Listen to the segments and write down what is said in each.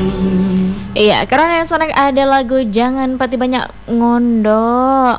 Iya, karena yang sonek ada lagu jangan pati banyak ngondo.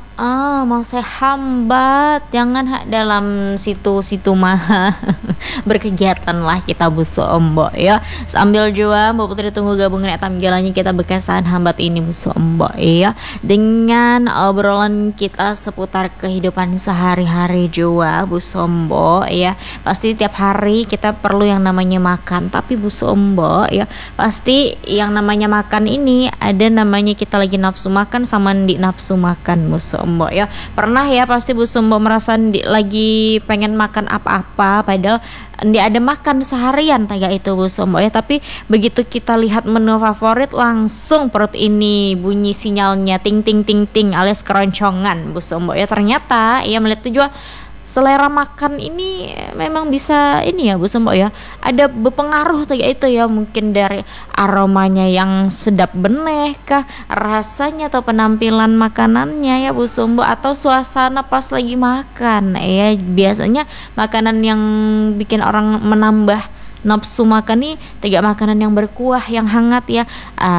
Mau saya hambat, jangan dalam situ-situ mah berkegiatan lah kita busu ombok ya. Sambil jua Mbak Putri tunggu gabungan tampilannya kita bekesan hambat ini busu ombok ya. Dengan obrolan kita seputar kehidupan sehari-hari jua busu ombok ya. Pasti tiap hari kita perlu yang namanya makan, tapi busu ombok ya. Pasti yang namanya makan ini ada namanya kita lagi nafsu makan sama di nafsu makan busu ombok ya. Pernah ya pasti Bu Sumbo merasa lagi pengen makan apa-apa padahal nggak ada makan seharian kayak itu Bu Sumbo ya, tapi begitu kita lihat menu favorit langsung perut ini bunyi sinyalnya ting ting ting ting alias keroncongan Bu Sumbo ya. Ternyata ya melihat tujuan selera makan ini memang bisa ini ya Bu Sumbo ya, ada berpengaruh kayak itu ya, mungkin dari aromanya yang sedap beneh kah, rasanya atau penampilan makanannya ya Bu Sumbo, atau suasana pas lagi makan ya. Biasanya makanan yang bikin orang menambah nafsu makan nih tiga makanan yang berkuah yang hangat ya,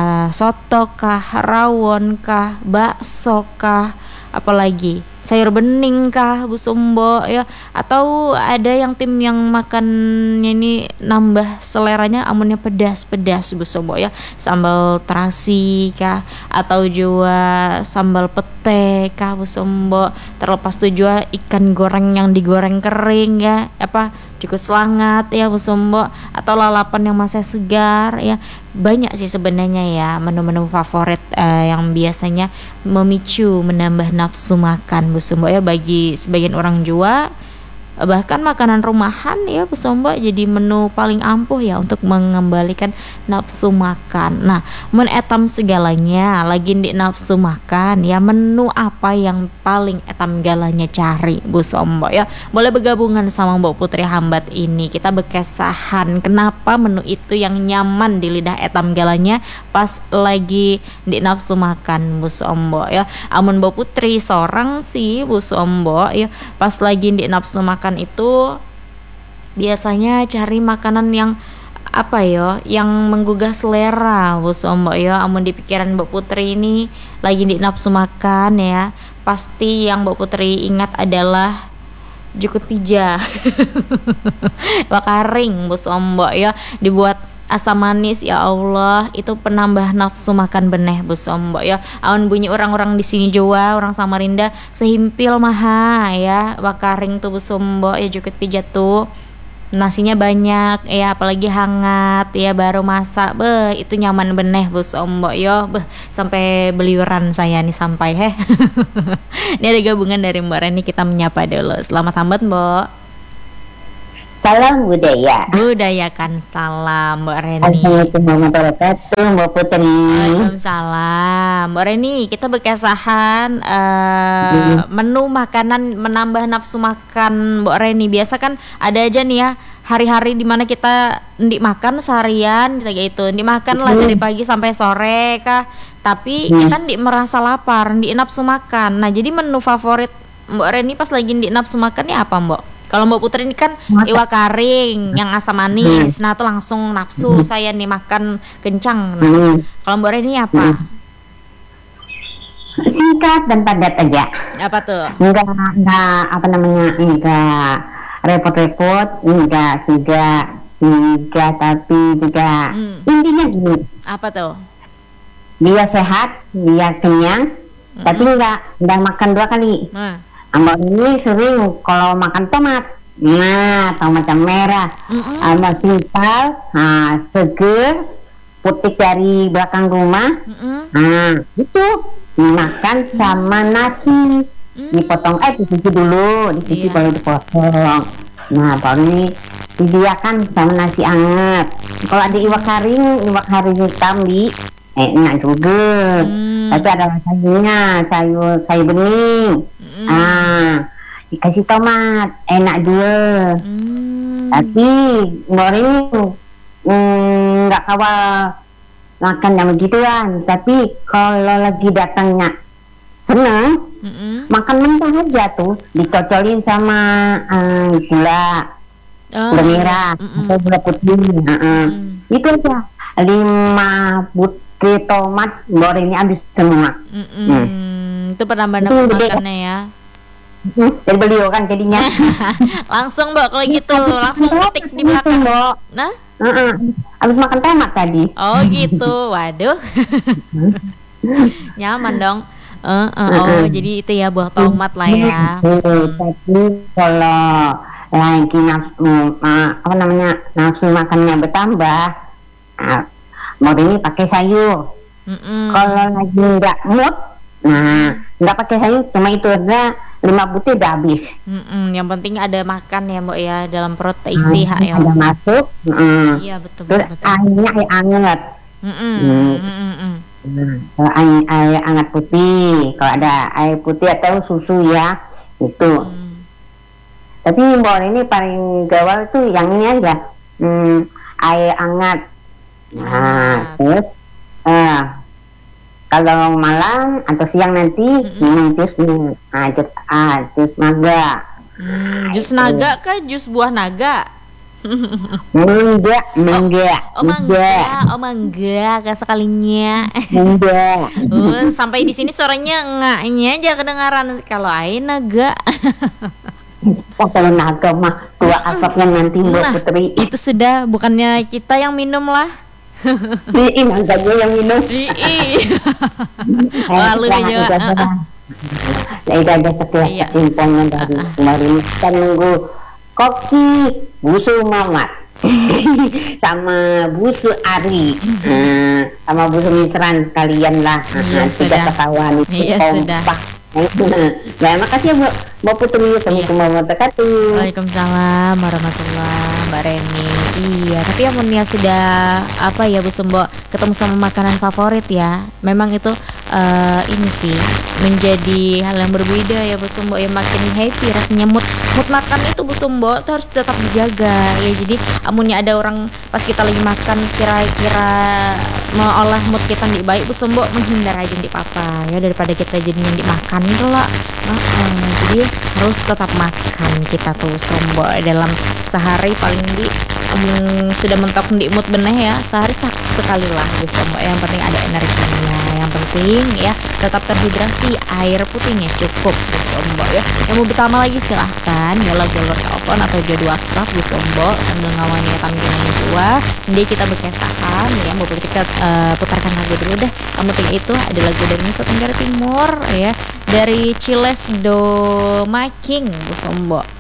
soto kah, rawon kah, bakso kah, apalagi sayur bening kah Bu Sumbo ya, atau ada yang tim yang makannya ini nambah seleranya amunnya pedas-pedas Bu Sumbo ya, sambal terasi kah, atau juga sambal pete kah Bu Sumbo, terlepas tuh juga ikan goreng yang digoreng kering ya, apa cukup selangat ya Bu Sumbo, atau lalapan yang masih segar ya. Banyak sih sebenarnya ya menu-menu favorit yang biasanya memicu menambah nafsu makan Bu Sumbo ya bagi sebagian orang jua. Bahkan makanan rumahan ya Bu Sumbo jadi menu paling ampuh ya untuk mengembalikan nafsu makan. Nah, mun etam segalanya lagi di nafsu makan ya, menu apa yang paling etam galanya cari Bu Sumbo ya. Boleh bergabungan sama Mbak Putri Hambat ini, kita berkesahan kenapa menu itu yang nyaman di lidah etam galanya pas lagi di nafsu makan Bu Sumbo ya. Amun Mbak Putri seorang sih Bu Sumbo ya, pas lagi di nafsu makan itu biasanya cari makanan yang apa ya, yang menggugah selera Bu Sumbo ya. Amun di pikiran Mbak Putri ini lagi di nafsu makan ya, pasti yang Mbak Putri ingat adalah jukut pija wakaring Bu Sumbo ya, dibuat asam manis ya Allah, itu penambah nafsu makan beneh Bu Sumbo ya. Awan bunyi orang-orang di sini Jawa, orang Samarinda sehimpil maha ya wakaring tuh Bu Sumbo ya, jukut pijat tuh nasinya banyak ya, apalagi hangat ya baru masak, itu nyaman beneh Bu Sumbo yo, sampai beliuran saya nih sampai ini ada gabungan dari Mbak Reni, kita menyapa dulu. Selamat hambat Mbak. Salam budaya. Budayakan salam Mbak Reni. Assalamualaikum warahmatullahi wabarakatuh Mbak Putri. Waalaikumsalam Mbak Reni. Kita berkesahan menu makanan menambah nafsu makan Mbak Reni. Biasa kan ada aja nih ya hari-hari dimana kita ndik makan seharian kayak gitu, ndik makan lah dari pagi sampai sore kah, tapi kita ndik merasa lapar, ndik nafsu makan. Nah jadi menu favorit Mbak Reni pas lagi ndik nafsu makan nih apa Mbak? Kalau Mbak Putri ini kan iwak karing yang asam manis, nah tuh langsung nafsu saya nih makan kencang. Nah, kalau Mbak Reni apa? Singkat dan padat aja. Apa tuh? Enggak apa namanya, enggak repot-repot, enggak tapi juga intinya gini. Apa tuh? Dia sehat, dia kenyang, tapi enggak makan dua kali. Mbak ini sering kalau makan tomat, nah tomat yang merah, sama simpal, seger, putih dari belakang rumah, nah itu dimakan sama nasi, dipotong dicuci dulu, baru dipotong, nah baru disediakan sama nasi anget. Kalau ada iwak karing hitam enak juga, tapi ada sayurnya, sayur bening. Dikasih tomat enak juga. Tapi Mbak ini nggak kawal makan yang begituan. Tapi kalau lagi datangnya seneng, makan mentah aja tuh, dicocolin sama gula merah atau gula putih. Itu aja. 5 butir tomat bor ini habis semua. Itu penambah nafsu makannya ya. Jadi beliau kan jadinya. Langsung Mbak kalau gitu, langsung ketik di belakang. Nah, habis makan tomat tadi. Oh gitu, waduh. Nyaman dong. Oh jadi itu ya buah tomat lah ya. Tapi kalau lagi nafsu makannya bertambah, mau ini pakai sayur. Kalau lagi nggak mood, nggak pakai sayur, cuma itu aja 5 butir udah habis. Yang penting ada makan ya Mbak ya, dalam perut isi ya. Ada masuk. Iya betul. Airnya air anget. Kalau air hangat putih, kalau ada air putih atau susu ya itu. Tapi Mbak ini paling gawal tuh yang ini aja, air hangat. Terus kalau malam atau siang nanti minum jus jus naga. Jus naga kah jus buah naga? Mangga. Oh mangga kayak sekalinya. Mangga. Sampai di sini suaranya ngaknya aja kedengaran. Kalau air naga. Kalau naga mah tua asapnya nanti Mbak Putri. Itu sudah, bukannya kita yang minum lah. Naganya yang minum. Lalu juga. Itu aja sekilas kesimpulan dari kemarin. Kita nunggu Koki Busu Mamat sama Busu Ari, sama Busu Misran kalian lah. Sudah ketahuan itu kompak. Nah, makasih ya Mbak Putri. Assalamualaikum warahmatullahi wabarakatuh. Waalaikumsalam warahmatullahi Mbak Reni. Iya, tapi amun ya sudah apa ya Bu Sumbo ketemu sama makanan favorit ya, memang itu ini sih menjadi hal yang berbeda ya Bu Sumbo ya, makin happy rasanya, mood makan itu Bu Sumbo itu harus tetap dijaga ya. Jadi amunnya ada orang pas kita lagi makan kira-kira mengolah mood kita tidak baik Bu Sumbo, menghindar aja di papa ya, daripada kita jadinya dimakan itu lah. Jadi harus tetap makan kita tuh Sombo dalam sehari paling di sudah mentok di mood beneh ya, sehari sekali lah bisa Mbak. Yang penting ada energinya, yang penting ya tetap terhidrasi, air putihnya cukup bisa Mbak ya. Yang mau bertama lagi silahkan ya jalur telepon atau jadi WhatsApp bisa Mbak sambil ngawanya tampilannya dua. Jadi kita berkesahan ya, mau kita putarkan lagu dulu deh. Yang penting itu ada lagu dari Nusa Tenggara Timur ya, dari Ciles Do Making Bu Sombo.